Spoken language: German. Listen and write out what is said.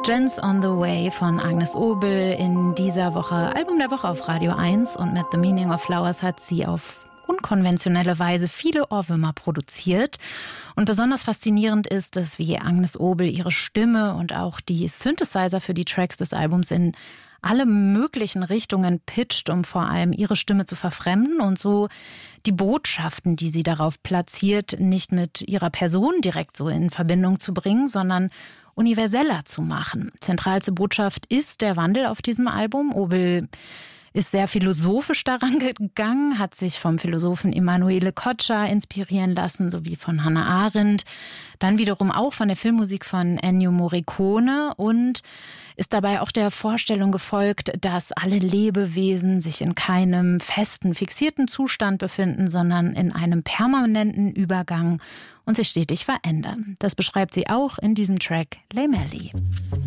Gents on the Way von Agnes Obel in dieser Woche Album der Woche auf Radio 1, und mit The Meaning of Flowers hat sie auf unkonventionelle Weise viele Ohrwürmer produziert. Und besonders faszinierend ist es, wie Agnes Obel ihre Stimme und auch die Synthesizer für die Tracks des Albums in alle möglichen Richtungen pitcht, um vor allem ihre Stimme zu verfremden und so die Botschaften, die sie darauf platziert, nicht mit ihrer Person direkt so in Verbindung zu bringen, sondern universeller zu machen. Zentralste Botschaft ist der Wandel auf diesem Album. Obel ist sehr philosophisch daran gegangen, hat sich vom Philosophen Emanuele Coccia inspirieren lassen, sowie von Hannah Arendt, dann wiederum auch von der Filmmusik von Ennio Morricone und ist dabei auch der Vorstellung gefolgt, dass alle Lebewesen sich in keinem festen, fixierten Zustand befinden, sondern in einem permanenten Übergang und sich stetig verändern. Das beschreibt sie auch in diesem Track Lay Melly.